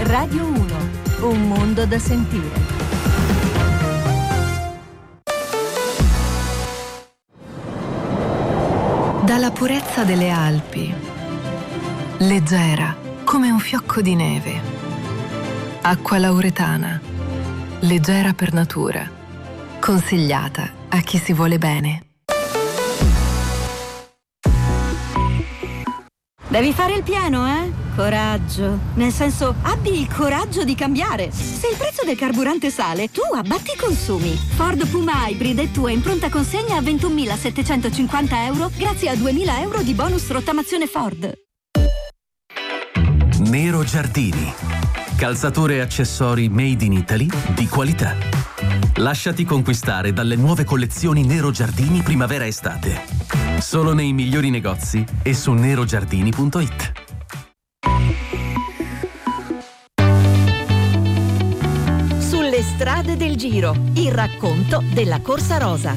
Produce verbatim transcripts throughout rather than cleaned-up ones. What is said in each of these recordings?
Radio uno, un mondo da sentire. Dalla purezza delle Alpi, leggera come un fiocco di neve. Acqua lauretana, leggera per natura, consigliata a chi si vuole bene. Devi fare il pieno, eh? Coraggio. Nel senso, abbi il coraggio di cambiare. Se il prezzo del carburante sale, tu abbatti i consumi. Ford Puma Hybrid è tua in pronta consegna a ventunomilasettecentocinquanta euro grazie a duemila euro di bonus rottamazione Ford. Nero Giardini. Calzature e accessori made in Italy di qualità. Lasciati conquistare dalle nuove collezioni Nero Giardini primavera-estate. Solo nei migliori negozi e su nerogiardini punto it. Sulle strade del Giro, il racconto della Corsa Rosa.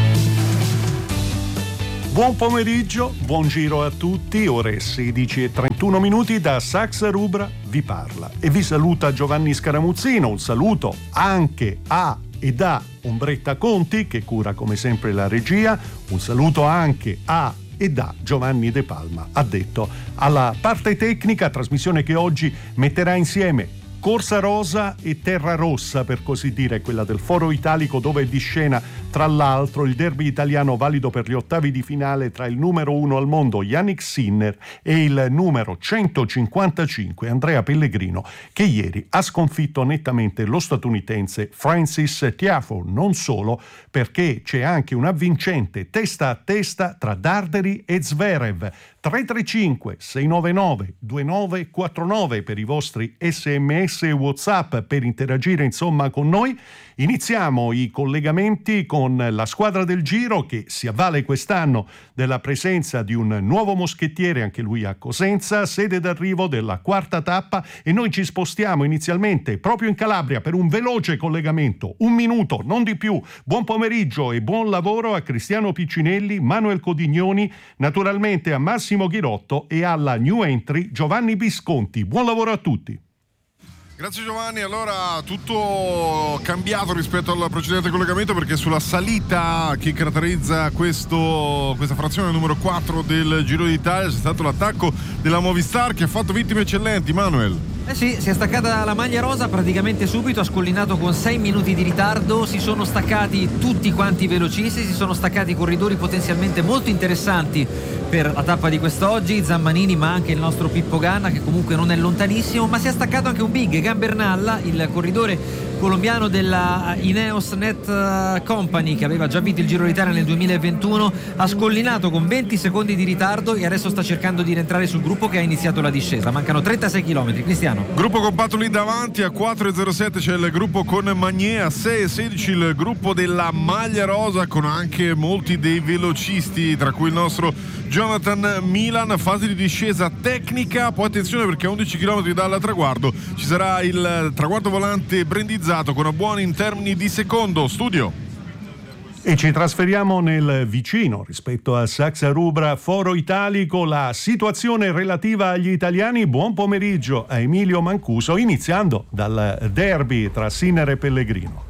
Buon pomeriggio, buon giro a tutti, ore sedici e trentuno minuti da Saxa Rubra vi parla e vi saluta Giovanni Scaramuzzino. Un saluto anche a e da Ombretta Conti che cura come sempre la regia, un saluto anche a e da Giovanni De Palma, addetto alla parte tecnica, trasmissione che oggi metterà insieme Corsa Rosa e Terra Rossa, per così dire, quella del Foro Italico, dove è di scena tra l'altro il derby italiano valido per gli ottavi di finale tra il numero uno al mondo Yannick Sinner e il numero centocinquantacinque Andrea Pellegrino, che ieri ha sconfitto nettamente lo statunitense Francis Tiafoe. Non solo, perché c'è anche una vincente testa a testa tra Darderi e Zverev. tre tre cinque sei nove nove due nove quattro nove per i vostri sms e WhatsApp per interagire insomma con noi. Iniziamo i collegamenti con la squadra del Giro, che si avvale quest'anno della presenza di un nuovo moschettiere, anche lui a Cosenza, sede d'arrivo della quarta tappa, e noi ci spostiamo inizialmente proprio in Calabria per un veloce collegamento, un minuto, non di più. Buon pomeriggio e buon lavoro a Cristiano Piccinelli, Manuel Codignoni, naturalmente a Massimo Ghirotto e alla new entry Giovanni Visconti. Buon lavoro a tutti. Grazie Giovanni, allora tutto cambiato rispetto al precedente collegamento, perché sulla salita che caratterizza questo, questa frazione numero quattro del Giro d'Italia c'è stato l'attacco della Movistar che ha fatto vittime eccellenti. Manuel. Eh sì, si è staccata la maglia rosa praticamente subito, ha scollinato con sei minuti di ritardo, si sono staccati tutti quanti velocisti, si sono staccati corridori potenzialmente molto interessanti per la tappa di quest'oggi, Zammanini ma anche il nostro Pippo Ganna, che comunque non è lontanissimo, ma si è staccato anche un big, Gambernalla, il corridore colombiano della Ineos Net Company, che aveva già vinto il Giro d'Italia nel duemilaventuno, ha scollinato con venti secondi di ritardo e adesso sta cercando di rientrare sul gruppo che ha iniziato la discesa. Mancano trentasei chilometri. Cristiano. Gruppo compatto lì davanti, a quattro e zero sette c'è il gruppo con Magnier, a sei e sedici il gruppo della maglia rosa, con anche molti dei velocisti, tra cui il nostro Jonathan Milan. Fase di discesa tecnica, poi attenzione perché a undici chilometri dal traguardo ci sarà il traguardo volante brandizzato con buoni in termini di secondo. Studio. E ci trasferiamo nel vicino, rispetto a Saxa Rubra Foro Italico, la situazione relativa agli italiani. Buon pomeriggio a Emilio Mancuso, iniziando dal derby tra Sinner e Pellegrino.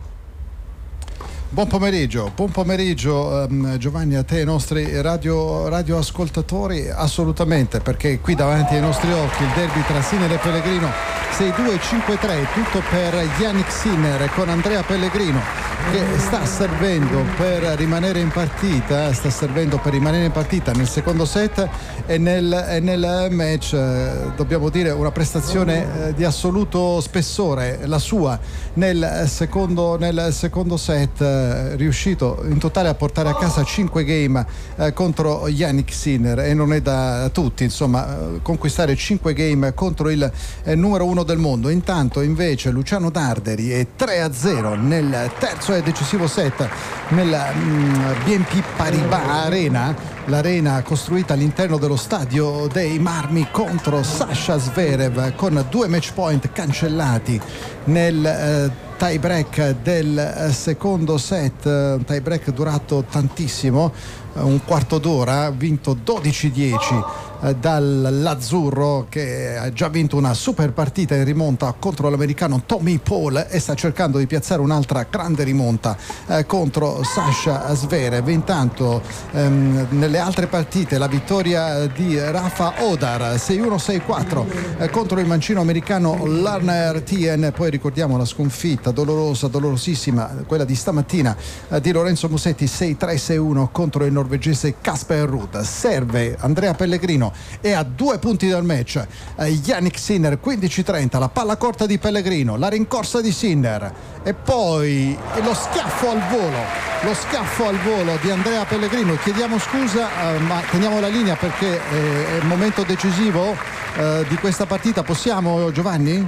Buon pomeriggio, buon pomeriggio um, Giovanni, a te e ai nostri radio, radioascoltatori. Assolutamente, perché qui davanti ai nostri occhi il derby tra Sinner e Pellegrino, sei due cinque tre, tutto per Yannick Sinner con Andrea Pellegrino che sta servendo per rimanere in partita, sta servendo per rimanere in partita nel secondo set e nel, e nel match, eh, dobbiamo dire una prestazione eh, di assoluto spessore, la sua nel secondo, nel secondo set, eh, riuscito in totale a portare a casa cinque game eh, contro Yannick Sinner, e non è da tutti insomma eh, conquistare cinque game contro il eh, numero uno del mondo. Intanto invece Luciano Darderi è tre a zero nel terzo e decisivo set nella mm, B N P Paribas Arena, l'arena costruita all'interno dello stadio dei Marmi, contro Sasha Zverev, con due match point cancellati nel eh, tie break del eh, secondo set, un tie break durato tantissimo, un quarto d'ora, vinto dodici dieci eh, dall'azzurro, che ha già vinto una super partita in rimonta contro l'americano Tommy Paul e sta cercando di piazzare un'altra grande rimonta eh, contro Sasha Zverev. Intanto ehm, nelle altre partite la vittoria di Rafa Odar sei uno sei quattro eh, contro il mancino americano Larner Tien. Poi ricordiamo la sconfitta dolorosa, dolorosissima, quella di stamattina eh, di Lorenzo Musetti sei tre sei uno contro il norvegese Casper Ruud. Serve Andrea Pellegrino e a due punti dal match eh, Jannik Sinner quindici trenta, la palla corta di Pellegrino, la rincorsa di Sinner e poi lo schiaffo al volo, lo schiaffo al volo di Andrea Pellegrino. Chiediamo scusa eh, ma teniamo la linea perché eh, è il momento decisivo eh, di questa partita. Possiamo, Giovanni?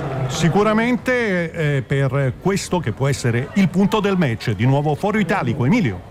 Sicuramente eh, per questo che può essere il punto del match. Di nuovo foro italico, Emilio.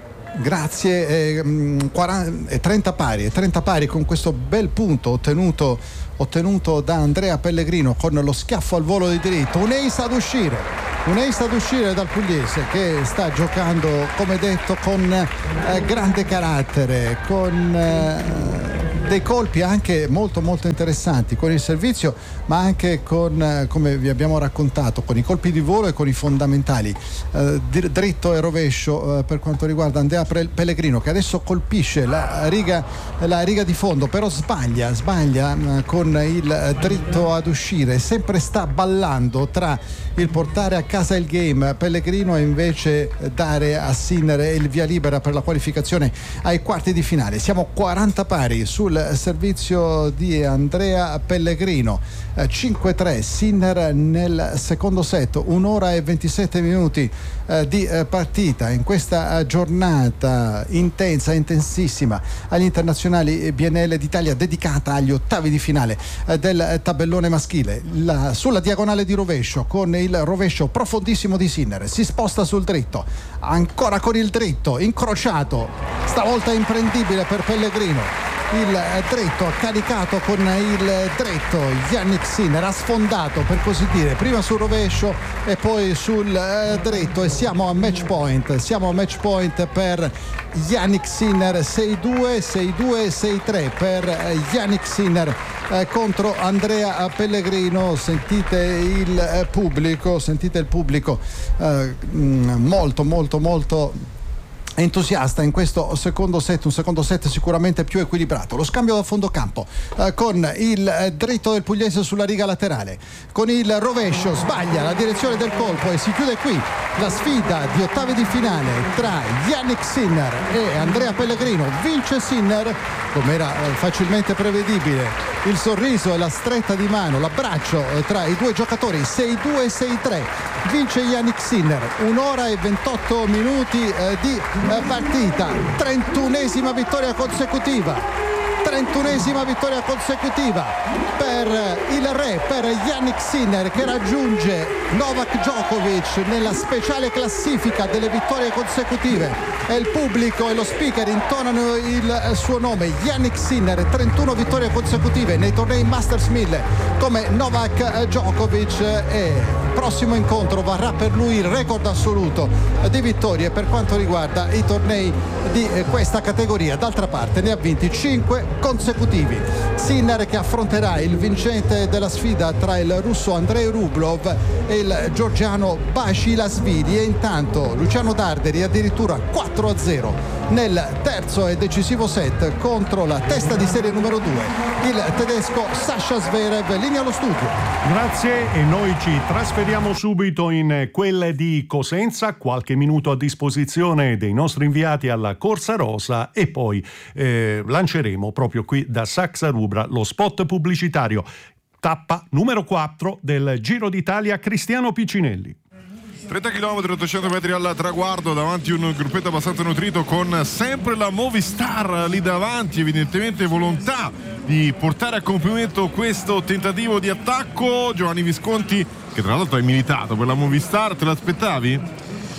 Grazie, eh, quaranta, trenta pari, trenta pari con questo bel punto ottenuto, ottenuto da Andrea Pellegrino con lo schiaffo al volo di diritto. Un ace ad uscire, un ace ad uscire dal pugliese che sta giocando, come detto, con eh, grande carattere, con eh, dei colpi anche molto molto interessanti con il servizio, ma anche con, eh, come vi abbiamo raccontato, con i colpi di volo e con i fondamentali, eh, dritto e rovescio eh, per quanto riguarda Andrea Pellegrino, che adesso colpisce la riga, la riga di fondo, però sbaglia, sbaglia eh, con il dritto ad uscire, sempre sta ballando tra il portare a casa il game Pellegrino e invece dare a Sinner il via libera per la qualificazione ai quarti di finale. Siamo quaranta pari sul servizio di Andrea Pellegrino, cinque tre Sinner nel secondo set. Un'ora e ventisette minuti eh, di eh, partita in questa eh, giornata intensa, intensissima agli internazionali B N L d'Italia, dedicata agli ottavi di finale eh, del tabellone maschile. La, sulla diagonale di rovescio con il rovescio profondissimo di Sinner, si sposta sul dritto, ancora con il dritto incrociato, stavolta imprendibile per Pellegrino. Il dritto caricato con il dritto, Jannik Sinner ha sfondato, per così dire, prima sul rovescio e poi sul dritto, e siamo a match point, siamo a match point per Jannik Sinner. Sei due, sei due, sei tre per Jannik Sinner eh, contro Andrea Pellegrino. Sentite il pubblico, sentite il pubblico eh, molto molto molto entusiasta in questo secondo set, un secondo set sicuramente più equilibrato. Lo scambio da fondo campo eh, con il eh, dritto del pugliese sulla riga laterale, con il rovescio sbaglia la direzione del colpo e si chiude qui la sfida di ottavi di finale tra Jannik Sinner e Andrea Pellegrino. Vince Sinner, come era eh, facilmente prevedibile, il sorriso e la stretta di mano, l'abbraccio eh, tra i due giocatori. Sei due, sei tre vince Jannik Sinner. Un'ora e ventotto minuti eh, di partita, trentunesima vittoria consecutiva, trentunesima vittoria consecutiva per il re, per Jannik Sinner, che raggiunge Novak Djokovic nella speciale classifica delle vittorie consecutive, e il pubblico e lo speaker intonano il suo nome. Jannik Sinner, trentuno vittorie consecutive nei tornei Masters mille come Novak Djokovic, e prossimo incontro varrà per lui il record assoluto di vittorie per quanto riguarda i tornei di questa categoria. D'altra parte ne ha vinti cinque consecutivi. Sinner, che affronterà il vincente della sfida tra il russo Andrei Rublev e il georgiano Basilashvili, e intanto Luciano Darderi addirittura quattro a zero nel terzo e decisivo set contro la testa di serie numero due, il tedesco Sasha Zverev. Linea allo studio. Grazie, e noi ci trasferiamo subito in quelle di Cosenza, qualche minuto a disposizione dei nostri inviati alla Corsa Rosa, e poi eh, lanceremo proprio qui da Saxa Rubra lo spot pubblicitario, tappa numero quattro del Giro d'Italia Cristiano Piccinelli. trenta chilometri, ottocento metri al traguardo, davanti un gruppetto abbastanza nutrito con sempre la Movistar lì davanti, evidentemente volontà di portare a compimento questo tentativo di attacco. Giovanni Visconti, che tra l'altro hai militato per la Movistar, te l'aspettavi?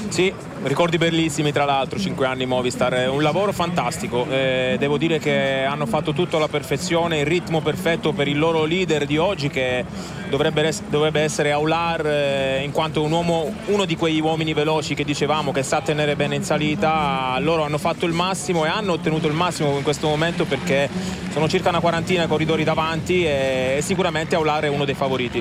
Sì, ricordi bellissimi tra l'altro, cinque anni Movistar, un lavoro fantastico, eh, devo dire che hanno fatto tutto alla perfezione, il ritmo perfetto per il loro leader di oggi che dovrebbe, dovrebbe essere Aular, eh, in quanto un uomo, uno di quegli uomini veloci che dicevamo che sa tenere bene in salita. Loro hanno fatto il massimo e hanno ottenuto il massimo in questo momento perché sono circa una quarantina corridori davanti e, e sicuramente Aular è uno dei favoriti.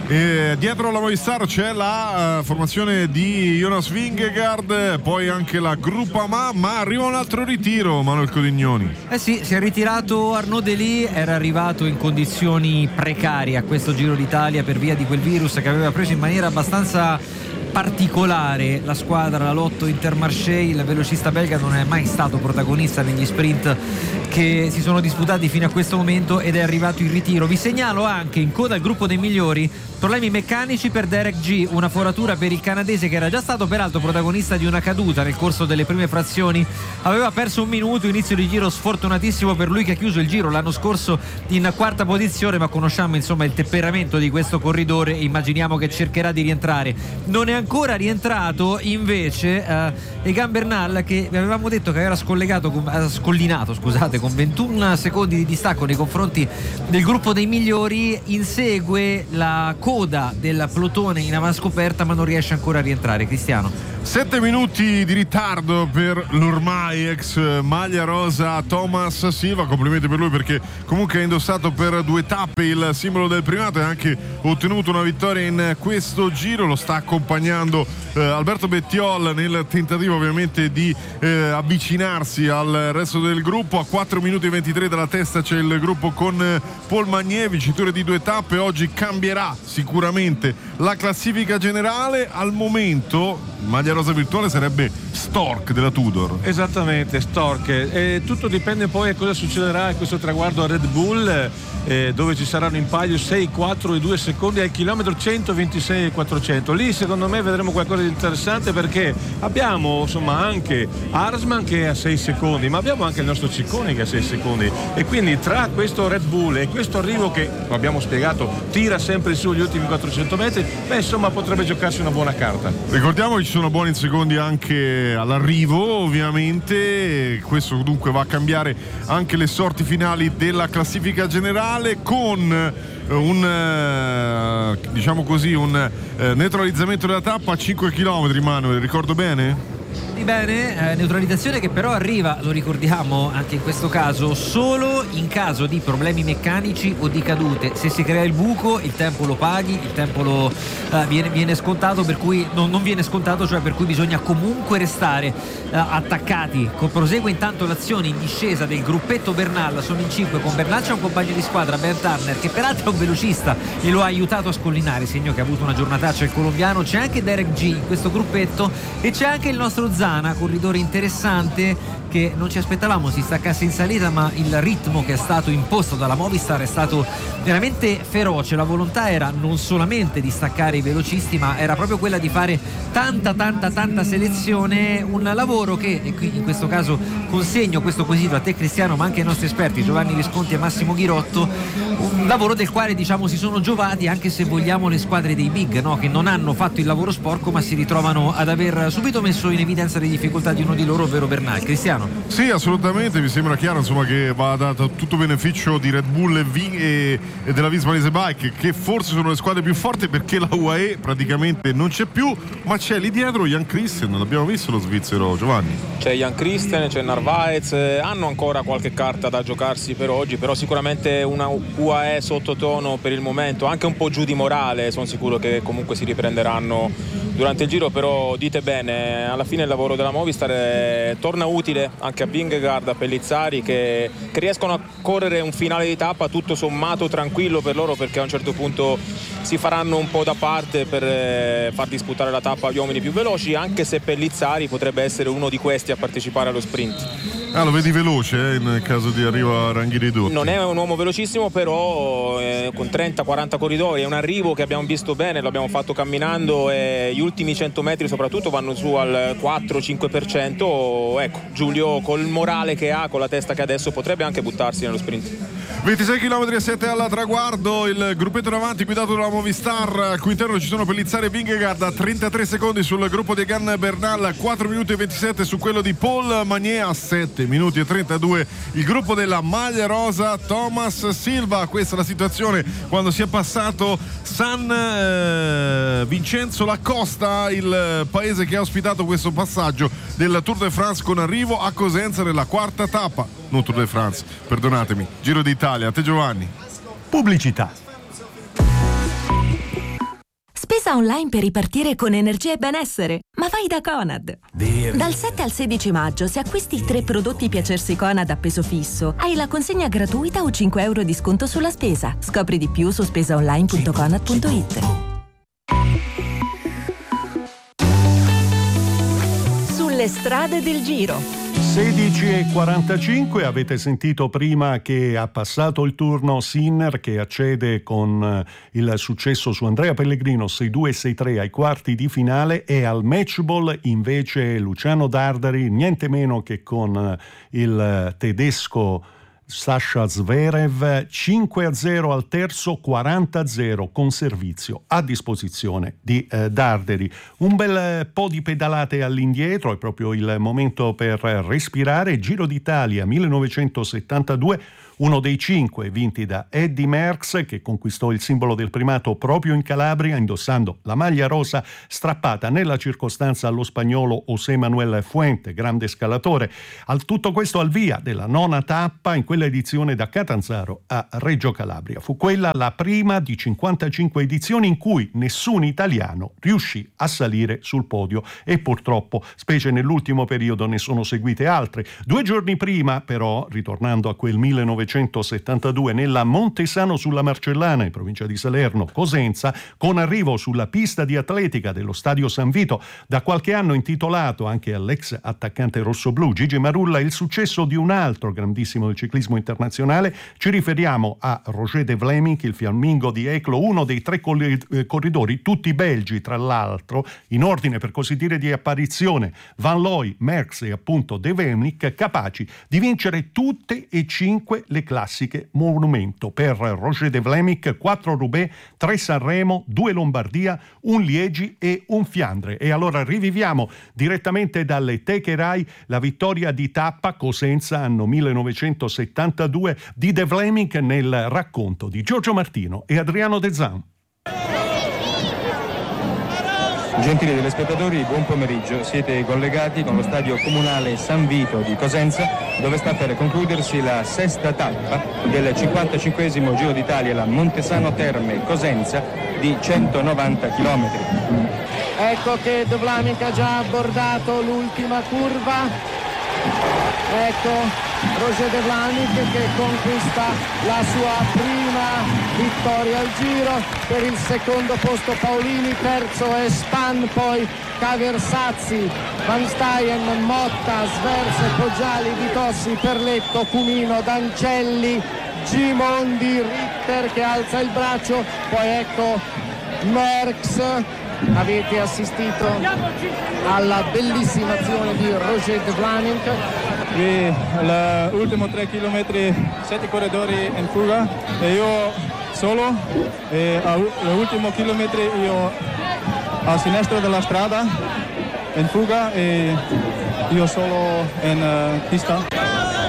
E dietro la Movistar c'è la uh, formazione di Jonas Vingegaard, poi anche la Groupama, ma arriva un altro ritiro, Manuel Codignoni. Eh sì, si è ritirato Arnaud Delis, era arrivato in condizioni precarie a questo Giro d'Italia per via di quel virus che aveva preso in maniera abbastanza particolare la squadra, la Lotto Intermarché. Il velocista belga non è mai stato protagonista negli sprint che si sono disputati fino a questo momento ed è arrivato in ritiro. Vi segnalo anche in coda al gruppo dei migliori problemi meccanici per Derek G, una foratura per il canadese che era già stato peraltro protagonista di una caduta nel corso delle prime frazioni, aveva perso un minuto, inizio di giro sfortunatissimo per lui che ha chiuso il giro l'anno scorso in quarta posizione, ma conosciamo insomma il temperamento di questo corridore e immaginiamo che cercherà di rientrare. Non è ancora rientrato invece eh, Egan Bernal, che vi avevamo detto che era scollegato con, eh, scollinato scusate con ventuno secondi di distacco nei confronti del gruppo dei migliori, insegue la coda del plotone in avanscoperta ma non riesce ancora a rientrare. Cristiano, sette minuti di ritardo per l'ormai ex maglia rosa Thomas Silva, complimenti per lui perché comunque ha indossato per due tappe il simbolo del primato e ha anche ottenuto una vittoria in questo giro. Lo sta accompagnando eh, Alberto Bettiol nel tentativo ovviamente di eh, avvicinarsi al resto del gruppo. A quattro minuti e ventitré dalla testa c'è il gruppo con eh, Paul Magnier, vincitore di due tappe. Oggi cambierà sicuramente la classifica generale. Al momento maglia rosa virtuale sarebbe Stork della Tudor. Esattamente, Stork, e tutto dipende poi a cosa succederà a questo traguardo a Red Bull, eh, dove ci saranno in palio sei, quattro e due secondi al chilometro centoventisei e quattrocento. Lì secondo me vedremo qualcosa di interessante perché abbiamo insomma anche Arsman che è a sei secondi, ma abbiamo anche il nostro Ciccone che è a sei secondi, e quindi tra questo Red Bull e questo arrivo che, lo abbiamo spiegato, tira sempre su gli ultimi quattrocento metri, beh insomma potrebbe giocarsi una buona carta. Ricordiamo che ci sono buoni secondi anche all'arrivo ovviamente, questo dunque va a cambiare anche le sorti finali della classifica generale con un diciamo così un eh, neutralizzamento della tappa a cinque chilometri. Manuel, ricordo bene? Di bene, eh, neutralizzazione che però arriva, lo ricordiamo anche in questo caso, solo in caso di problemi meccanici o di cadute. Se si crea il buco il tempo lo paghi, il tempo lo eh, viene, viene scontato, per cui non, non viene scontato, cioè per cui bisogna comunque restare eh, attaccati. Prosegue intanto l'azione in discesa del gruppetto Bernal, sono in cinque, con Bernal c'è un compagno di squadra, Ben Turner, che peraltro è un velocista e lo ha aiutato a scollinare, segno che ha avuto una giornataccia il colombiano. C'è anche Derek G in questo gruppetto e c'è anche il nostro Zana, corridore interessante che non ci aspettavamo si staccasse in salita, ma il ritmo che è stato imposto dalla Movistar è stato veramente feroce. La volontà era non solamente di staccare i velocisti, ma era proprio quella di fare tanta tanta tanta selezione, un lavoro che, e qui in questo caso consegno questo quesito a te Cristiano, ma anche ai nostri esperti Giovanni Visconti e Massimo Ghirotto, un lavoro del quale diciamo si sono giovati anche se vogliamo le squadre dei big, no? Che non hanno fatto il lavoro sporco ma si ritrovano ad aver subito messo in evidenza le difficoltà di uno di loro, ovvero Bernal. Cristiano? Sì, assolutamente, mi sembra chiaro insomma che va dato tutto beneficio di Red Bull e, v- e, e della Visma Lease Bike, che forse sono le squadre più forti perché la U A E praticamente non c'è più, ma c'è lì dietro Jan Christen, l'abbiamo visto lo svizzero, Giovanni. C'è Jan Christen, c'è Narvaez, hanno ancora qualche carta da giocarsi per oggi, però sicuramente una U A E sottotono per il momento, anche un po' giù di morale, sono sicuro che comunque si riprenderanno durante il giro, però dite bene, alla fine il lavoro della Movistar è, torna utile anche a Vingegaard, a Pellizzari che, che riescono a correre un finale di tappa tutto sommato tranquillo per loro, perché a un certo punto si faranno un po' da parte per eh, far disputare la tappa agli uomini più veloci, anche se Pellizzari potrebbe essere uno di questi a partecipare allo sprint. Ah, lo vedi veloce eh, in caso di arrivo a ranghi ridotti? Non è un uomo velocissimo, però eh, con trenta quaranta corridori è un arrivo che abbiamo visto bene, lo abbiamo fatto camminando e gli ultimi cento metri soprattutto vanno su al quattro cinque per cento. Ecco, Giulio col morale che ha, con la testa che adesso, potrebbe anche buttarsi nello sprint. ventisei chilometri e sette alla traguardo, il gruppetto davanti guidato dalla Movistar, al cui interno ci sono Pellizzari e Vingegaard a trentatré secondi sul gruppo di Egan Bernal, quattro minuti e ventisette su quello di Paul Magnier, a sette minuti e trentadue il gruppo della maglia rosa Thomas Silva. Questa è la situazione quando si è passato San eh, Vincenzo La Costa, il paese che ha ospitato questo passaggio del Tour de France, con arrivo a Cosenza nella quarta tappa, non Tour de France, perdonatemi, Giro d'Italia. A te Giovanni. Pubblicità. Spesa online per ripartire con energia e benessere, ma vai da Conad. Dirmi. Dal sette al sedici maggio, se acquisti tre prodotti Piacersi Conad a peso fisso, hai la consegna gratuita o cinque euro di sconto sulla spesa. Scopri di più su spesaonline punto conad punto it. Sulle strade del Giro. sedici e quarantacinque, avete sentito prima che ha passato il turno Sinner, che accede con il successo su Andrea Pellegrino sei due sei tre ai quarti di finale, e al match ball invece Luciano Darderi, niente meno che con il tedesco Sasha Zverev, cinque a zero al terzo, quaranta a zero con servizio a disposizione di eh, Darderi. Un bel po' di pedalate all'indietro, è proprio il momento per respirare. Giro d'Italia millenovecentosettantadue, uno dei cinque vinti da Eddy Merckx, che conquistò il simbolo del primato proprio in Calabria indossando la maglia rosa strappata nella circostanza allo spagnolo José Manuel Fuente, grande scalatore. Al tutto questo al via della nona tappa in quella edizione da Catanzaro a Reggio Calabria. Fu quella la prima di cinquantacinque edizioni in cui nessun italiano riuscì a salire sul podio, e purtroppo, specie nell'ultimo periodo, ne sono seguite altre. Due giorni prima, però, ritornando a quel millenovecentosettantadue, nella Montesano sulla Marcellana, in provincia di Salerno, Cosenza, con arrivo sulla pista di atletica dello Stadio San Vito, da qualche anno intitolato anche all'ex attaccante rossoblù Gigi Marulla, il successo di un altro grandissimo del ciclismo internazionale. Ci riferiamo a Roger de Vlaming, il fiammingo di Eeklo, uno dei tre corridori, tutti belgi tra l'altro, in ordine per così dire di apparizione: Van Looy, Merckx e appunto de Vlaming, capaci di vincere tutte e cinque le classiche monumento. Per Roger de Vlaming quattro Roubaix, tre Sanremo, due Lombardia, un Liegi e un Fiandre. E allora riviviamo direttamente dalle teche Rai la vittoria di tappa Cosenza anno millenovecentosettantadue di de Vlaming nel racconto di Giorgio Martino e Adriano De Zan. Gentili telespettatori, buon pomeriggio. Siete collegati con lo stadio comunale San Vito di Cosenza, dove sta per concludersi la sesta tappa del cinquantacinquesimo Giro d'Italia, la Montesano Terme Cosenza, di centonovanta chilometri. Ecco che de Vlaming ha già abbordato l'ultima curva. Ecco Roger de Vlaming che conquista la sua prima vittoria al Giro. Per il secondo posto Paolini, terzo è Span, poi Caversazzi, Van Steyen, Motta, Sverse, Poggiali, Vitossi, Perletto, Cumino, Dancelli, Gimondi, Ritter che alza il braccio, poi ecco Merckx. Avete assistito alla bellissima azione di Roger de Vlaming. E l'ultimo tre chilometri, sette corridori in fuga e io solo, e all'ultimo chilometro io a sinistra della strada in fuga e io solo in uh, pista.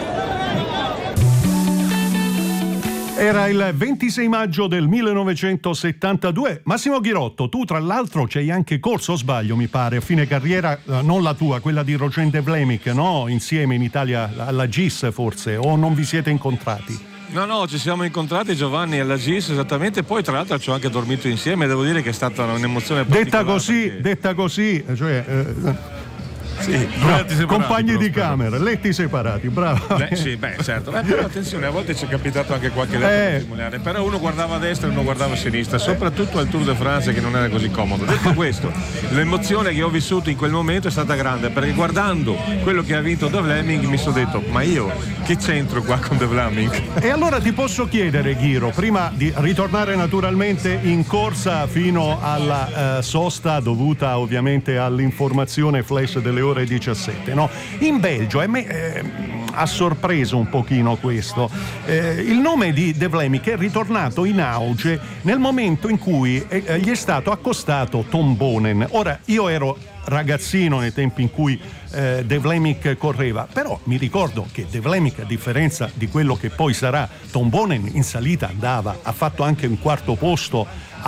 Era il ventisei maggio del millenovecentosettantadue. Massimo Ghirotto, tu tra l'altro ci hai anche corso, o sbaglio mi pare, a fine carriera, non la tua, quella di Roger de Vlaming, no? Insieme in Italia alla G I S forse, o non vi siete incontrati? No, no, ci siamo incontrati Giovanni alla G I S esattamente, poi tra l'altro ci ho anche dormito insieme, devo dire che è stata un'emozione particolare. Detta così, perché... detta così, cioè... Eh... Sì, no, compagni di camera, letti separati, bravo. Beh, sì, beh, certo. Eh, però attenzione, a volte ci è capitato anche qualche letto eh. testimoniare, però uno guardava a destra e uno guardava a sinistra, soprattutto al Tour de France, che non era così comodo. Detto questo, l'emozione che ho vissuto in quel momento è stata grande, perché guardando quello che ha vinto de Vlaming mi sono detto: ma io che c'entro qua con de Vlaming? E allora ti posso chiedere, Ghiro, prima di ritornare naturalmente in corsa fino alla uh, sosta dovuta ovviamente all'informazione flash delle ore diciassette, no? In Belgio, eh, eh, ha sorpreso un pochino questo. Eh, il nome di De Vlaeminck è ritornato in auge nel momento in cui eh, gli è stato accostato Tom Boonen. Ora, io ero ragazzino nei tempi in cui eh, De Vlaeminck correva, però mi ricordo che De Vlaeminck, a differenza di quello che poi sarà Tom Boonen, in salita andava, ha fatto anche un quarto posto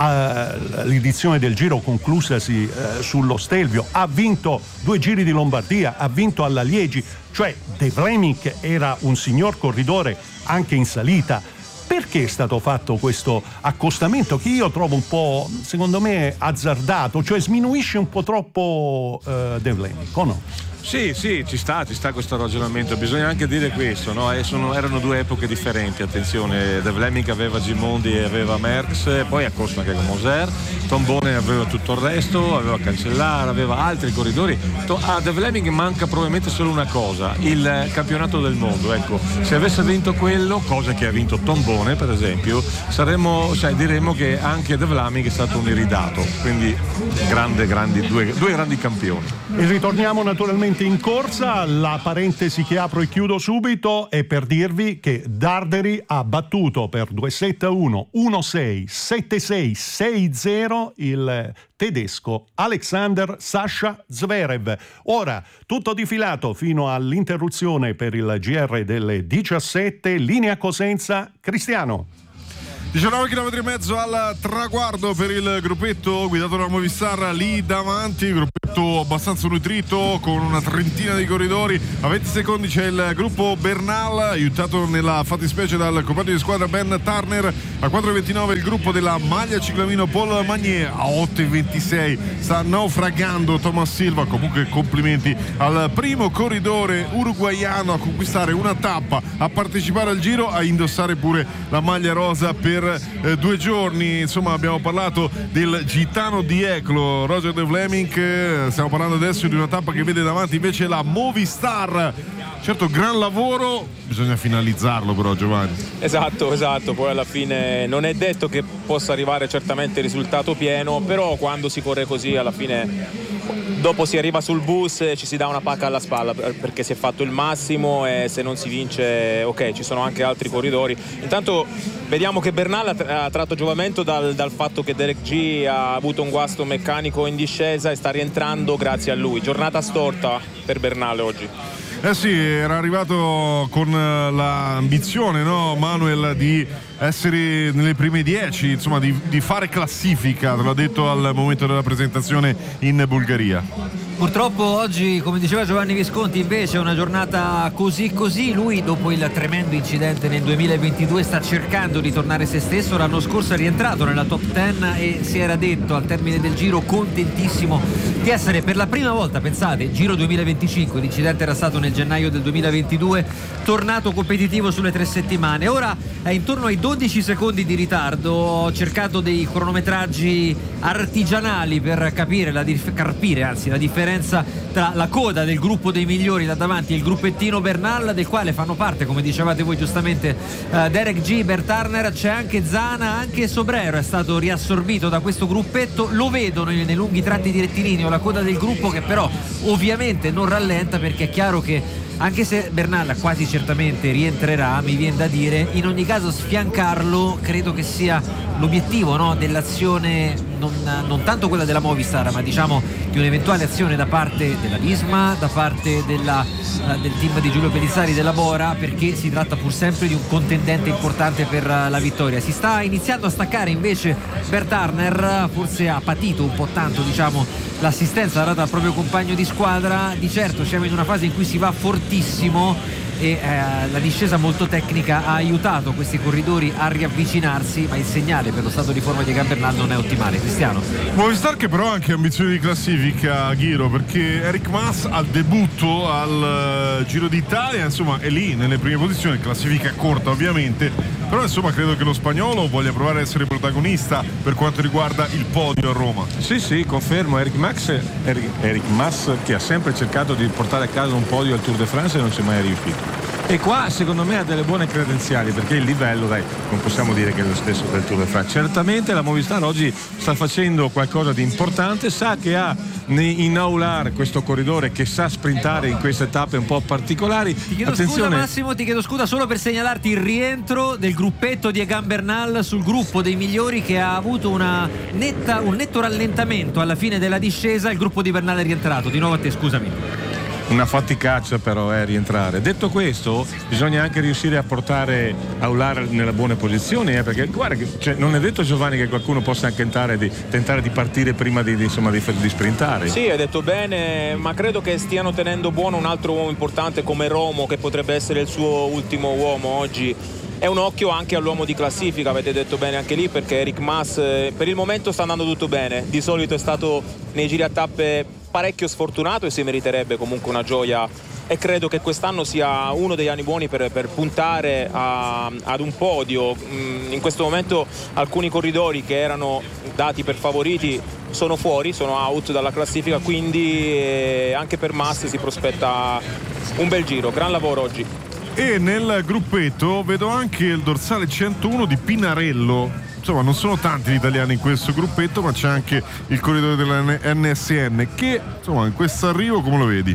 all'edizione del Giro conclusasi eh, sullo Stelvio, ha vinto due giri di Lombardia, ha vinto alla Liegi, cioè De Vlaeminck era un signor corridore anche in salita. Perché è stato fatto questo accostamento che io trovo un po', secondo me, azzardato, cioè sminuisce un po' troppo eh, De Vlaeminck, o no? Sì, sì, ci sta, ci sta questo ragionamento. Bisogna anche dire questo, no? E sono, erano due epoche differenti, attenzione. De Vlaeminck aveva Gimondi e aveva Merckx, poi a costo anche con Moser. Tom Boonen aveva tutto il resto, aveva Cancellara, aveva altri corridori. A De Vlaeminck manca probabilmente solo una cosa, il campionato del mondo. Ecco, se avesse vinto quello, cosa che ha vinto Tom Boonen per esempio, saremmo, cioè, diremmo che anche De Vlaeminck è stato un iridato. Quindi grande, grandi, due, due grandi campioni. E ritorniamo naturalmente in corsa. La parentesi che apro e chiudo subito è per dirvi che Darderi ha battuto per due sette uno uno sei sette sei sei zero il tedesco Alexander Sasha Zverev. Ora tutto difilato fino all'interruzione per il G R delle diciassette. Linea Cosenza, Cristiano. diciannove chilometri e mezzo al traguardo per il gruppetto guidato da Movistar lì davanti, gruppetto abbastanza nutrito con una trentina di corridori. A venti secondi c'è il gruppo Bernal, aiutato nella fattispecie dal compagno di squadra Ben Turner. A quattro e ventinove il gruppo della maglia ciclamino Paul Magnier. A otto e ventisei sta naufragando Thomas Silva. Comunque complimenti al primo corridore uruguaiano a conquistare una tappa, a partecipare al Giro, a indossare pure la maglia rosa per Eh, due giorni. Insomma, abbiamo parlato del gitano di Eclo, Roger De Vlaeminck. Eh, stiamo parlando adesso di una tappa che vede davanti invece la Movistar. Certo, gran lavoro, bisogna finalizzarlo però, Giovanni. Esatto, esatto, poi alla fine non è detto che possa arrivare certamente il risultato pieno, però quando si corre così alla fine dopo si arriva sul bus e ci si dà una pacca alla spalla perché si è fatto il massimo e se non si vince, ok, ci sono anche altri corridori. Intanto vediamo che Bernal ha tratto giovamento dal, dal fatto che Derek G ha avuto un guasto meccanico in discesa e sta rientrando grazie a lui. Giornata storta per Bernal oggi. Eh sì, era arrivato con l'ambizione, no, Manuel, di essere nelle prime dieci, insomma di, di fare classifica, te l'ho detto al momento della presentazione in Bulgaria. Purtroppo oggi, come diceva Giovanni Visconti, invece è una giornata così così. Lui, dopo il tremendo incidente nel duemilaventidue, sta cercando di tornare se stesso. L'anno scorso è rientrato nella top dieci e si era detto al termine del Giro contentissimo di essere per la prima volta, pensate, Giro duemilaventicinque, l'incidente era stato nel gennaio del duemilaventidue, tornato competitivo sulle tre settimane. Ora è intorno ai dodici secondi di ritardo. Ho cercato dei cronometraggi artigianali per capire la dif- carpire anzi la differenza tra la coda del gruppo dei migliori là davanti e il gruppettino Bernal, del quale fanno parte, come dicevate voi giustamente, uh, Derek G, Bert Turner, c'è anche Zana, anche Sobrero è stato riassorbito da questo gruppetto. Lo vedono nei lunghi tratti di rettilineo la coda del gruppo, che però ovviamente non rallenta, perché è chiaro che anche se Bernal quasi certamente rientrerà, mi viene da dire, in ogni caso sfiancarlo credo che sia l'obiettivo, no, dell'azione, non, non tanto quella della Movistar, ma diciamo di un'eventuale azione da parte della Visma, da parte della, uh, del team di Giulio Pellizzari della Bora, perché si tratta pur sempre di un contendente importante per uh, la vittoria. Si sta iniziando a staccare invece Bert Turner, forse ha patito un po' tanto, diciamo, l'assistenza data al proprio compagno di squadra. Di certo siamo in una fase in cui si va fortissimo e eh, la discesa molto tecnica ha aiutato questi corridori a riavvicinarsi, ma il segnale per lo stato di forma di Bernal non è ottimale. Cristiano. Movistar che però ha anche ambizioni di classifica, Ghiro, perché Eric Mas al debutto al uh, Giro d'Italia, insomma, è lì nelle prime posizioni, classifica corta ovviamente, però insomma credo che lo spagnolo voglia provare a essere protagonista per quanto riguarda il podio a Roma. Sì, sì, confermo. Eric Mas, Eric, Eric Mas che ha sempre cercato di portare a casa un podio al Tour de France e non ci è mai riuscito. e qua secondo me ha delle buone credenziali, perché il livello, dai, non possiamo dire che è lo stesso del Tour de France. Certamente la Movistar oggi sta facendo qualcosa di importante, sa che ha in Aular questo corridore che sa sprintare in queste tappe un po' particolari. Ti chiedo Attenzione. scusa Massimo, ti chiedo scusa solo per segnalarti il rientro del gruppetto di Egan Bernal sul gruppo dei migliori, che ha avuto una netta, un netto rallentamento alla fine della discesa. Il gruppo di Bernal è rientrato. Di nuovo a te, scusami. Una faticaccia però è rientrare. Detto questo, bisogna anche riuscire a portare Aular nella buona posizione, eh, perché guarda che cioè, non è detto, Giovanni, che qualcuno possa anche tentare di, tentare di partire prima di, di, insomma, di, di sprintare. Sì, hai detto bene, ma credo che stiano tenendo buono un altro uomo importante come Romo, che potrebbe essere il suo ultimo uomo oggi. È un occhio anche all'uomo di classifica, avete detto bene anche lì, perché Eric Mas eh, per il momento sta andando tutto bene. Di solito è stato nei giri a tappe parecchio sfortunato e si meriterebbe comunque una gioia, e credo che quest'anno sia uno degli anni buoni per, per puntare a, ad un podio. In questo momento alcuni corridori che erano dati per favoriti sono fuori, sono out dalla classifica, quindi eh, anche per Mas si prospetta un bel giro. Gran lavoro oggi. E nel gruppetto vedo anche il dorsale centouno di Pinarello. Insomma, non sono tanti gli italiani in questo gruppetto, ma c'è anche il corridore della N S N che, insomma, in questo arrivo come lo vedi?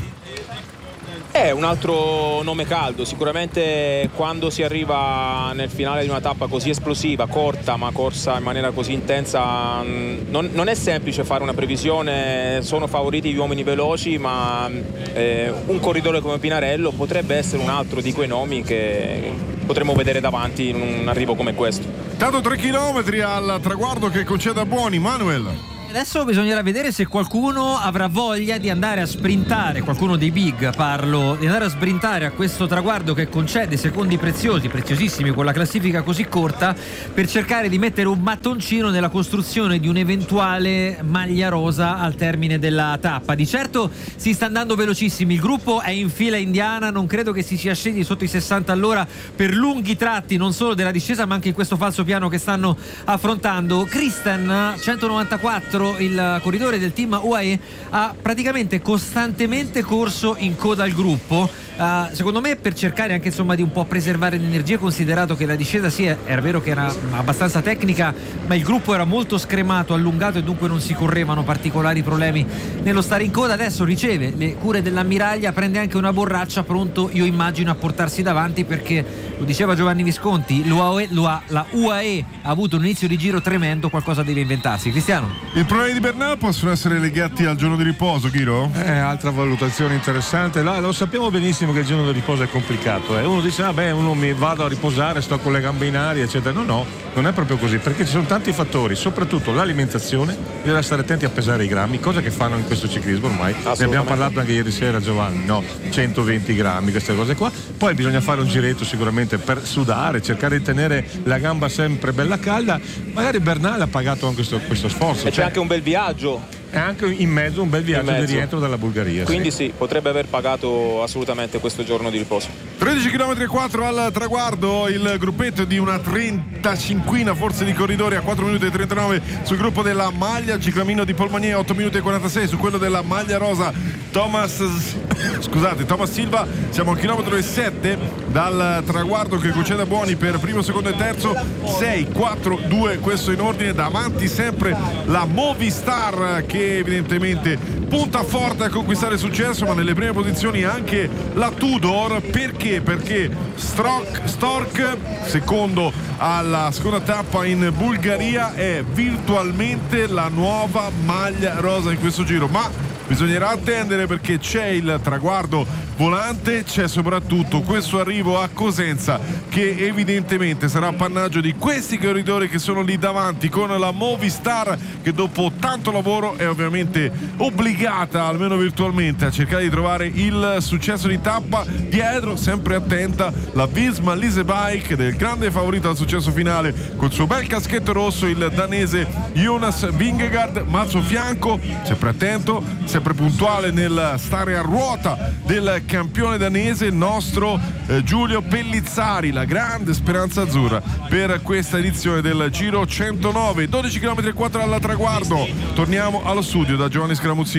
È un altro nome caldo, sicuramente quando si arriva nel finale di una tappa così esplosiva, corta ma corsa in maniera così intensa, non, non è semplice fare una previsione. Sono favoriti gli uomini veloci, ma eh, un corridore come Pinarello potrebbe essere un altro di quei nomi che potremmo vedere davanti in un arrivo come questo. Tanto tre chilometri al traguardo che concede a buoni, Manuel. Adesso bisognerà vedere se qualcuno avrà voglia di andare a sprintare, qualcuno dei big parlo, di andare a sprintare a questo traguardo che concede secondi preziosi, preziosissimi con la classifica così corta, per cercare di mettere un mattoncino nella costruzione di un'eventuale maglia rosa al termine della tappa. Di certo si sta andando velocissimi, il gruppo è in fila indiana, non credo che si sia scesi sotto i sessanta all'ora per lunghi tratti, non solo della discesa ma anche in questo falso piano che stanno affrontando. Kristen, centonovantaquattro, il corridore del team U A E, ha praticamente costantemente corso in coda al gruppo, uh, secondo me per cercare anche insomma di un po' preservare l'energia, considerato che la discesa sì era vero che era abbastanza tecnica, ma il gruppo era molto scremato, allungato, e dunque non si correvano particolari problemi nello stare in coda. Adesso riceve le cure dell'ammiraglia, prende anche una borraccia, pronto io immagino a portarsi davanti, perché lo diceva Giovanni Visconti, l'U A E, la U A E ha avuto un inizio di giro tremendo, qualcosa deve inventarsi. Cristiano? Il problemi di Bernal possono essere legati al giorno di riposo, Chiro? Eh, altra valutazione interessante. Là, lo sappiamo benissimo che il giorno di riposo è complicato. Eh. Uno dice, ah beh, uno mi vado a riposare, sto con le gambe in aria, eccetera. No, no, non è proprio così, perché ci sono tanti fattori, soprattutto l'alimentazione, bisogna stare attenti a pesare i grammi, cosa che fanno in questo ciclismo ormai. Ne abbiamo parlato anche ieri sera, Giovanni, no? centoventi grammi, queste cose qua. Poi bisogna fare un giretto sicuramente per sudare, cercare di tenere la gamba sempre bella calda. Magari Bernal ha pagato anche questo, questo sforzo. E c'è cioè, anche un bel viaggio. È anche in mezzo un bel viaggio di rientro dalla Bulgaria. Quindi sì. sì, potrebbe aver pagato assolutamente questo giorno di riposo. tredici chilometri e quattro al traguardo, il gruppetto di una trentacinquina forse di corridori a quattro minuti e trentanove sul gruppo della maglia, ciclamino di Polmanier otto minuti e quarantasei su quello della maglia rosa Thomas scusate Thomas Silva. Siamo al chilometro e sette dal traguardo che concede a buoni per primo, secondo e terzo. Sei, quattro, due, questo in ordine. Davanti sempre la Movistar che evidentemente punta forte a conquistare successo, ma nelle prime posizioni anche la Tudor. Perché? Perché Stork, Stork secondo alla seconda tappa in Bulgaria, è virtualmente la nuova maglia rosa in questo giro, ma bisognerà attendere perché c'è il traguardo volante, c'è soprattutto questo arrivo a Cosenza che evidentemente sarà appannaggio di questi corridori che sono lì davanti, con la Movistar che dopo tanto lavoro è ovviamente obbligata, almeno virtualmente, a cercare di trovare il successo di tappa. Dietro, sempre attenta, la Visma Leasebike del grande favorito al successo finale col suo bel caschetto rosso, il danese Jonas Vingegaard, ma al suo fianco, sempre attento, sempre puntuale nel stare a ruota del campione danese, il nostro eh, Giulio Pellizzari, la grande speranza azzurra per questa edizione del Giro centonove. Dodici chilometri e quattro al traguardo. Torniamo allo studio da Giovanni Scaramuzzino.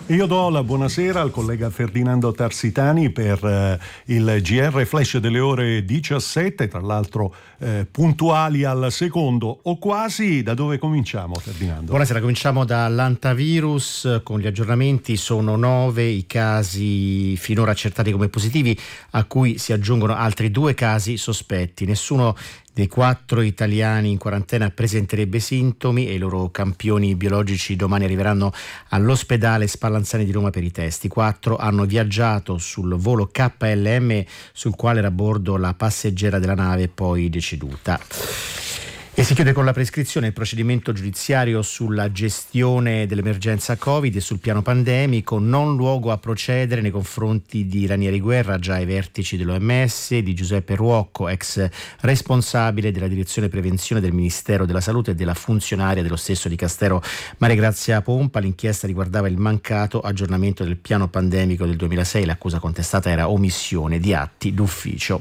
Io do la buonasera al collega Ferdinando Tarsitani per eh, il G R Flash delle ore diciassette, tra l'altro eh, puntuali al secondo o quasi. Da dove cominciamo, Ferdinando? Buonasera, cominciamo dall'antavirus con gli aggiornamenti. Sono nove i casi finora accertati come positivi, a cui si aggiungono altri due casi sospetti. Nessuno dei quattro italiani in quarantena presenterebbe sintomi e i loro campioni biologici domani arriveranno all'ospedale Spallanzani di Roma per i test. I quattro hanno viaggiato sul volo K L M sul quale era a bordo la passeggera della nave, poi deceduta. E si chiude con la prescrizione il procedimento giudiziario sulla gestione dell'emergenza Covid e sul piano pandemico, non luogo a procedere nei confronti di Ranieri Guerra, già ai vertici dell'O M S, di Giuseppe Ruocco, ex responsabile della direzione prevenzione del Ministero della Salute, e della funzionaria dello stesso Dicastero Maria Grazia Pompa. L'inchiesta riguardava il mancato aggiornamento del piano pandemico del duemilasei, l'accusa contestata era omissione di atti d'ufficio.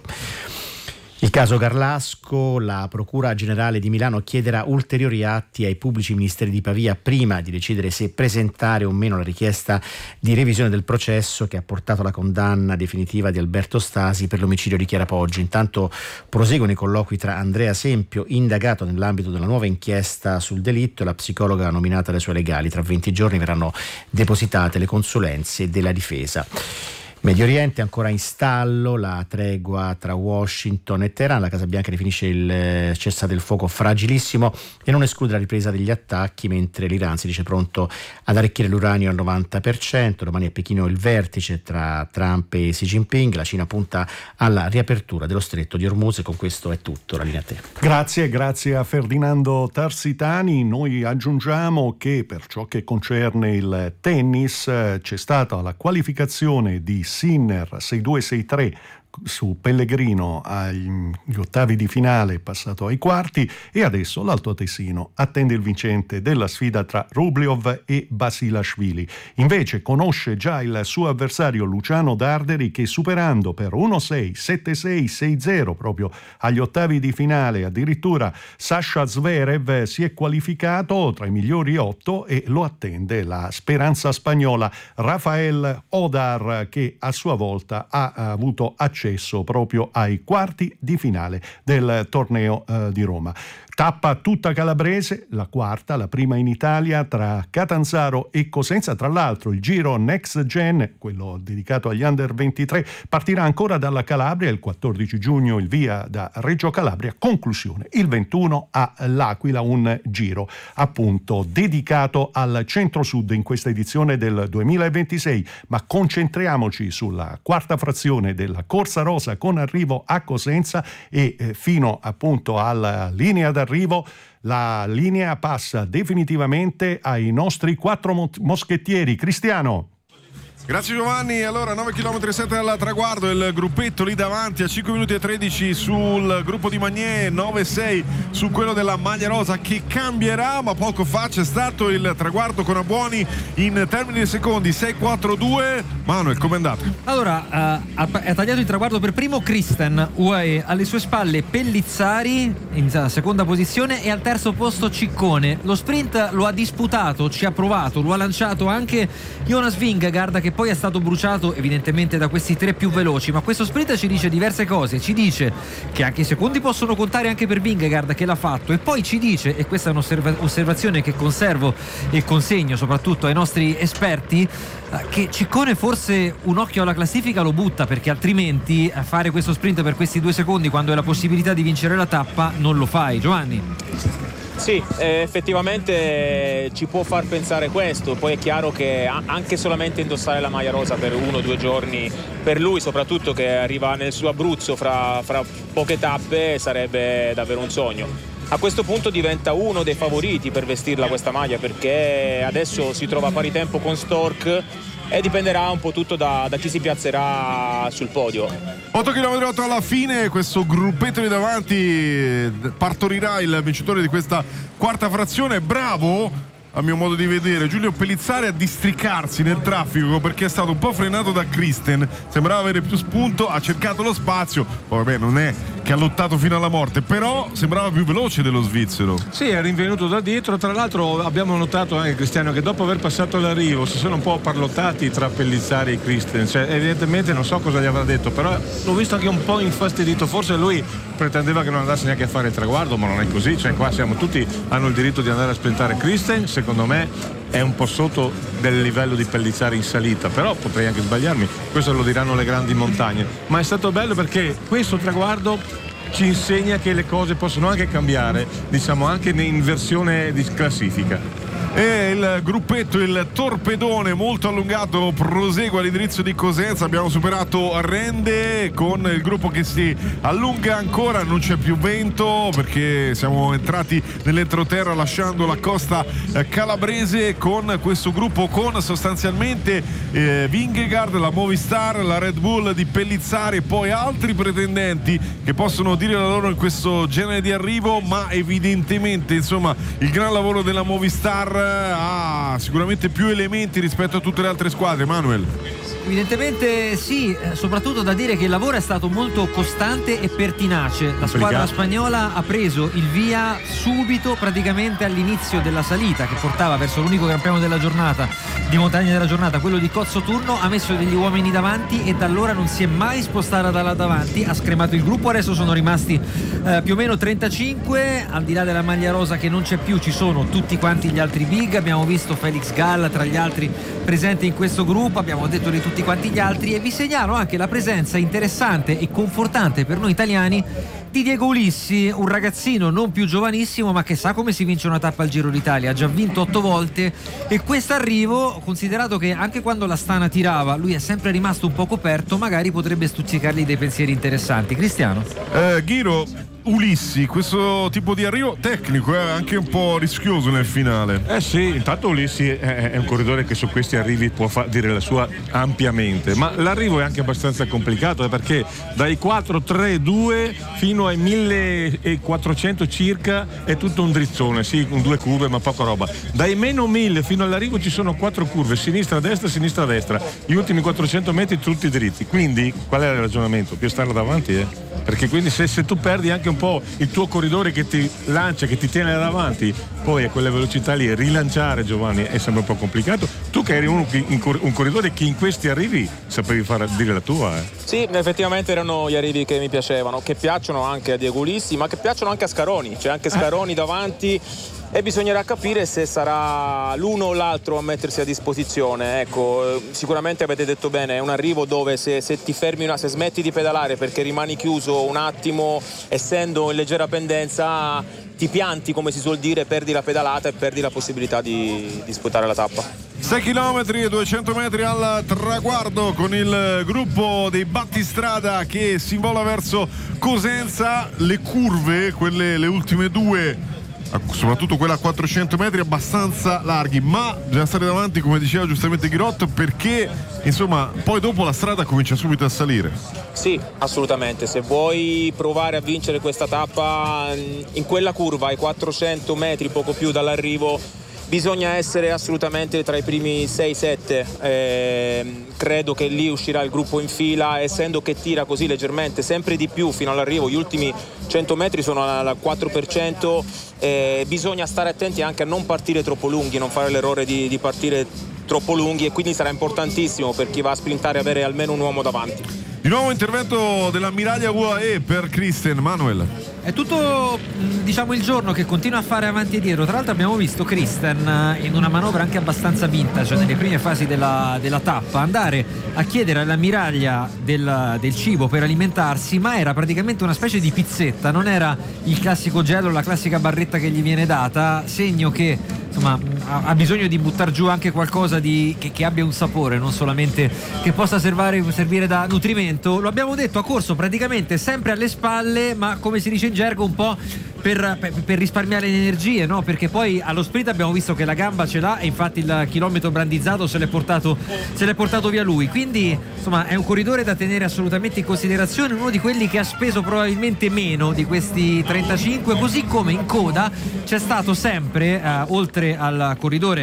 Il caso Garlasco, la Procura Generale di Milano chiederà ulteriori atti ai pubblici ministeri di Pavia prima di decidere se presentare o meno la richiesta di revisione del processo che ha portato alla condanna definitiva di Alberto Stasi per l'omicidio di Chiara Poggi. Intanto proseguono i colloqui tra Andrea Sempio, indagato nell'ambito della nuova inchiesta sul delitto, e la psicologa nominata dai suoi legali. Tra venti giorni verranno depositate le consulenze della difesa. Medio Oriente ancora in stallo la tregua tra Washington e Teheran. La Casa Bianca definisce il cessate il fuoco fragilissimo e non esclude la ripresa degli attacchi, mentre l'Iran si dice pronto ad arricchire l'uranio al novanta per cento. Domani a Pechino il vertice tra Trump e Xi Jinping. La Cina punta alla riapertura dello stretto di Hormuz. E con questo è tutto. La linea a te. Grazie, grazie a Ferdinando Tarsitani. Noi aggiungiamo che per ciò che concerne il tennis c'è stata la qualificazione di Sinner sei due sei tre su Pellegrino agli ottavi di finale, passato ai quarti, e adesso l'Alto Atesino attende il vincente della sfida tra Rublev e Basilashvili. Invece conosce già il suo avversario Luciano Darderi, che superando per uno sei, sette sei, sei zero proprio agli ottavi di finale addirittura Sasha Zverev, si è qualificato tra i migliori otto e lo attende la speranza spagnola Rafael Odar, che a sua volta ha avuto accesso proprio ai quarti di finale del torneo eh, di Roma. Tappa tutta calabrese, la quarta, la prima in Italia, tra Catanzaro e Cosenza. Tra l'altro il giro Next Gen, quello dedicato agli under ventitré, partirà ancora dalla Calabria il quattordici giugno, il via da Reggio Calabria, conclusione il ventuno a L'Aquila, un giro appunto dedicato al centro-sud in questa edizione del duemilaventisei. Ma concentriamoci sulla quarta frazione della Corsa Rosa, con arrivo a Cosenza e eh, fino appunto alla linea d'arrivo. La linea passa definitivamente ai nostri quattro moschettieri. Cristiano. Grazie Giovanni. Allora nove virgola sette chilometri al traguardo, il gruppetto lì davanti a cinque minuti e tredici sul gruppo di Magnier, nove sei su quello della maglia rosa, che cambierà, ma poco fa c'è stato il traguardo con Abuoni in termini di secondi, sei quattro due. Manuel, com'è andato? Allora uh, ha, ha tagliato il traguardo per primo Kristen, U A E, alle sue spalle Pellizzari in seconda posizione e al terzo posto Ciccone. Lo sprint lo ha disputato, ci ha provato, lo ha lanciato anche Jonas Vingegaard, che poi è stato bruciato evidentemente da questi tre più veloci. Ma questo sprint ci dice diverse cose. Ci dice che anche i secondi possono contare anche per Vingegaard, che l'ha fatto, e poi ci dice, e questa è un'osservazione che conservo e consegno soprattutto ai nostri esperti, che Ciccone forse un occhio alla classifica lo butta, perché altrimenti a fare questo sprint per questi due secondi quando hai la possibilità di vincere la tappa non lo fai. Giovanni? Sì, eh, effettivamente ci può far pensare questo. Poi è chiaro che anche solamente indossare la maglia rosa per uno o due giorni, per lui soprattutto che arriva nel suo Abruzzo fra, fra poche tappe, sarebbe davvero un sogno. A questo punto diventa uno dei favoriti per vestirla questa maglia, perché adesso si trova a pari tempo con Stork e dipenderà un po' tutto da, da chi si piazzerà sul podio. otto virgola otto chilometri alla fine, questo gruppetto di davanti partorirà il vincitore di questa quarta frazione. Bravo, a mio modo di vedere, Giulio Pellizzari a districarsi nel traffico, perché è stato un po' frenato da Kristen, sembrava avere più spunto, ha cercato lo spazio. Poi vabbè, non è che ha lottato fino alla morte, però sembrava più veloce dello svizzero. Sì, è rinvenuto da dietro. Tra l'altro abbiamo notato anche, Cristiano, che dopo aver passato l'arrivo si sono un po' parlottati tra Pellizzari e Christen, cioè evidentemente non so cosa gli avrà detto, però l'ho visto anche un po' infastidito. Forse lui pretendeva che non andasse neanche a fare il traguardo, ma non è così, cioè qua siamo tutti, hanno il diritto di andare a sprintare. Christen secondo me è un po' sotto del livello di Pellizzari in salita, però potrei anche sbagliarmi, questo lo diranno le grandi montagne, ma è stato bello perché questo traguardo ci insegna che le cose possono anche cambiare, diciamo anche in versione di classifica. E il gruppetto, il torpedone molto allungato, prosegue all'indirizzo di Cosenza. Abbiamo superato Rende con il gruppo che si allunga ancora, non c'è più vento perché siamo entrati nell'entroterra lasciando la costa calabrese con questo gruppo, con sostanzialmente eh, Vingegaard, la Movistar, la Red Bull di Pellizzari e poi altri pretendenti che possono dire la loro in questo genere di arrivo, ma evidentemente insomma il gran lavoro della Movistar ha sicuramente più elementi rispetto a tutte le altre squadre. Manuel? Evidentemente sì, soprattutto da dire che il lavoro è stato molto costante e pertinace. La squadra spagnola ha preso il via subito, praticamente all'inizio della salita che portava verso l'unico gran premio della giornata, di montagna della giornata, quello di Cozzo Turno. Ha messo degli uomini davanti e da allora non si è mai spostata da là davanti, ha scremato il gruppo. Adesso sono rimasti eh, più o meno trentacinque, al di là della maglia rosa che non c'è più ci sono tutti quanti gli altri big. Abbiamo visto Felix Gall tra gli altri presenti in questo gruppo, abbiamo detto di tutti quanti gli altri, e vi segnalo anche la presenza interessante e confortante per noi italiani di Diego Ulissi, un ragazzino non più giovanissimo ma che sa come si vince una tappa al Giro d'Italia, ha già vinto otto volte, e quest'arrivo, considerato che anche quando l'Astana tirava lui è sempre rimasto un po' coperto, magari potrebbe stuzzicargli dei pensieri interessanti. Cristiano? Eh, Ghiro, Ulissi, questo tipo di arrivo tecnico è anche un po' rischioso nel finale. Eh sì, intanto Ulissi è, è un corridore che su questi arrivi può fa- dire la sua ampiamente, ma l'arrivo è anche abbastanza complicato eh, perché dai quattro tre due fino ai millequattrocento circa è tutto un drizzone, sì, con due curve ma poca roba. Dai meno mille fino all'arrivo ci sono quattro curve, sinistra destra sinistra destra, gli ultimi quattrocento metri tutti dritti, quindi qual è il ragionamento? Più stare davanti eh? Perché quindi se, se tu perdi anche un po' il tuo corridore che ti lancia, che ti tiene davanti, poi a quelle velocità lì rilanciare, Giovanni, è sempre un po' complicato. Tu che eri uno, un corridore che in questi arrivi sapevi fare dire la tua eh. Sì, effettivamente erano gli arrivi che mi piacevano, che piacciono anche a Diego Ulissi, ma che piacciono anche a Scaroni. C'è anche Scaroni davanti e bisognerà capire se sarà l'uno o l'altro a mettersi a disposizione. Ecco, sicuramente avete detto bene, è un arrivo dove se, se ti fermi una, se smetti di pedalare perché rimani chiuso un attimo, essendo in leggera pendenza, ti pianti, come si suol dire, perdi la pedalata e perdi la possibilità di disputare la tappa. sei chilometri e duecento metri al traguardo con il gruppo dei battistrada che si vola verso Cosenza. Le curve, quelle le ultime due, soprattutto quella a quattrocento metri, abbastanza larghi, ma bisogna stare davanti, come diceva giustamente Ghirot, perché insomma poi dopo la strada comincia subito a salire. Sì, assolutamente, se vuoi provare a vincere questa tappa in quella curva ai quattrocento metri, poco più dall'arrivo, bisogna essere assolutamente tra i primi sei sette. Eh, credo che lì uscirà il gruppo in fila, essendo che tira così leggermente sempre di più fino all'arrivo. Gli ultimi cento metri sono al quattro per cento. Eh, bisogna stare attenti anche a non partire troppo lunghi, non fare l'errore di, di partire troppo lunghi, e quindi sarà importantissimo per chi va a sprintare avere almeno un uomo davanti. Di nuovo intervento dell'ammiraglia U A E per Christen. Manuel? È tutto, diciamo, il giorno che continua a fare avanti e dietro. Tra l'altro abbiamo visto Christen in una manovra anche abbastanza vintage, cioè nelle prime fasi della, della tappa, andare a chiedere all'ammiraglia del, del cibo per alimentarsi, ma era praticamente una specie di pizzetta, non era il classico gelo, la classica barretta che gli viene data, segno che insomma ha bisogno di buttar giù anche qualcosa di, che, che abbia un sapore, non solamente che possa servire, servire da nutrimento. Lo abbiamo detto, ha corso praticamente sempre alle spalle, ma come si dice in gergo un po' per, per, per risparmiare le energie, no? Perché poi allo sprint abbiamo visto che la gamba ce l'ha e infatti il chilometro brandizzato se l'è portato, se l'è portato via lui, quindi insomma è un corridore da tenere assolutamente in considerazione, uno di quelli che ha speso probabilmente meno di questi trentacinque, così come in coda c'è stato sempre, eh, oltre al corridore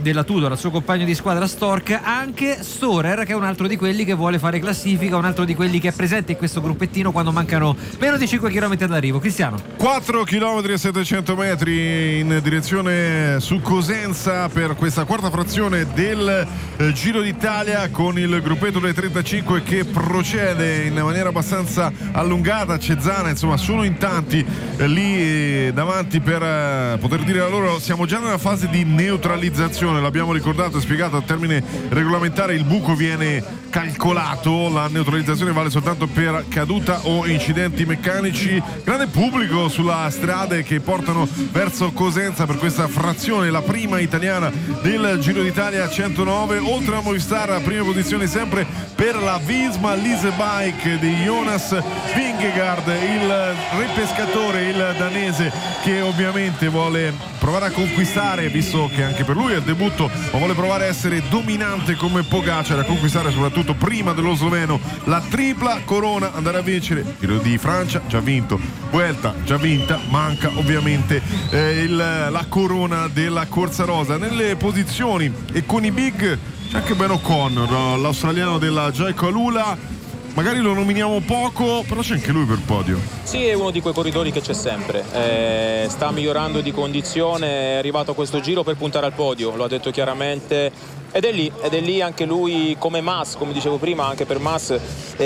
della Tudor al suo compagno di squadra Stork anche Storer, che è un altro di quelli che vuole fare classifica, un altro di quelli che è presente in questo gruppettino quando mancano meno di cinque chilometri all'arrivo. Cristiano, quattro chilometri e settecento metri in direzione su Cosenza per questa quarta frazione del eh, Giro d'Italia, con il gruppetto delle trentacinque che procede in maniera abbastanza allungata. Cesana, insomma, sono in tanti eh, lì eh, davanti per eh, poter dire la loro. Siamo già nella fase di neutralizzazione, l'abbiamo ricordato e spiegato a termine regolamentare. Il buco viene calcolato, la neutralizzazione vale soltanto per caduta o incidenti meccanici. Grande pubblico sulla strade che portano verso Cosenza per questa frazione, la prima italiana del Giro d'Italia centonove. Oltre a Movistar, prima posizione sempre per la Visma Lease Bike di Jonas Vingegaard, il ripescatore, il danese, che ovviamente vuole provare a conquistare, visto che anche per lui è il debutto, ma vuole provare a essere dominante come Pogacar, a conquistare soprattutto prima dello sloveno la tripla corona, andare a vincere Giro di Francia, già vinto, Vuelta già vinta, manca ovviamente eh, il, la corona della Corsa Rosa. Nelle posizioni e con i big c'è anche Ben O'Connor, l'australiano della Jayco Alula. Magari lo nominiamo poco, però c'è anche lui per podio. Sì, è uno di quei corridori che c'è sempre, eh, sta migliorando di condizione, è arrivato a questo giro per puntare al podio, lo ha detto chiaramente, ed è lì, ed è lì anche lui come Mas, come dicevo prima, anche per Mas,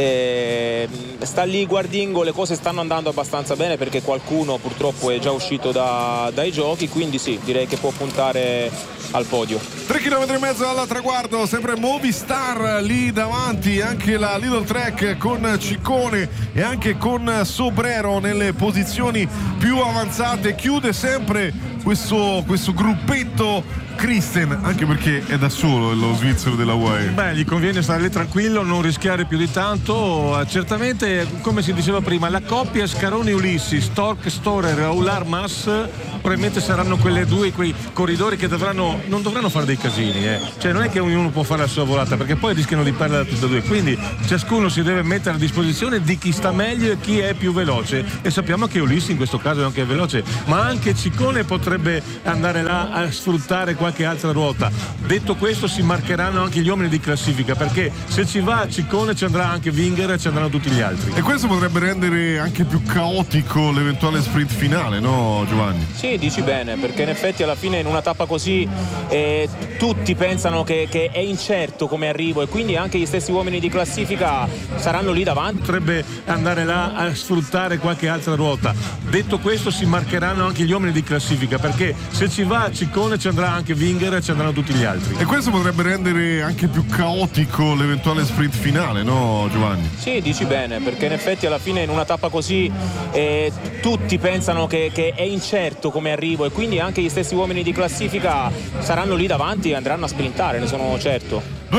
eh, sta lì guardingo, le cose stanno andando abbastanza bene perché qualcuno purtroppo è già uscito da, dai giochi, quindi sì, direi che può puntare al podio. tre chilometri e mezzo al traguardo, sempre Movistar lì davanti, anche la Lidl Trek con Ciccone e anche con Sobrero nelle posizioni più avanzate. Chiude sempre questo, questo gruppetto Christen, anche perché è da solo lo svizzero della U A E. Beh, gli conviene stare lì tranquillo, non rischiare più di tanto. Certamente, come si diceva prima, la coppia Scaroni-Ulissi, Stork, Storer, Ular-Mas probabilmente saranno quelle due, quei corridori che dovranno, non dovranno fare dei casini, eh. Cioè non è che ognuno può fare la sua volata, perché poi rischiano di perdere tutti e due, quindi ciascuno si deve mettere a disposizione di chi sta meglio e chi è più veloce, e sappiamo che Ulissi in questo caso è anche veloce, ma anche Ciccone potrebbe andare là a sfruttare qualche altra ruota. Detto questo, si marcheranno anche gli uomini di classifica, perché se ci va Ciccone ci andrà anche Winger e ci andranno tutti gli altri, e questo potrebbe rendere anche più caotico l'eventuale sprint finale, no Giovanni? Sì, dici bene, perché in effetti alla fine in una tappa così eh, tutti pensano che, che è incerto come arrivo, e quindi anche gli stessi uomini di classifica saranno lì davanti. Potrebbe andare là a sfruttare qualche altra ruota. Detto questo, si marcheranno anche gli uomini di classifica, perché se ci va Ciccone ci andrà anche Winger e ci andranno tutti gli altri, e questo potrebbe rendere anche più caotico l'eventuale sprint finale, no Giovanni? Sì, dici bene, perché in effetti alla fine in una tappa così eh, tutti pensano che, che è incerto come arrivo, e quindi anche gli stessi uomini di classifica saranno lì davanti e andranno a sprintare, ne sono certo.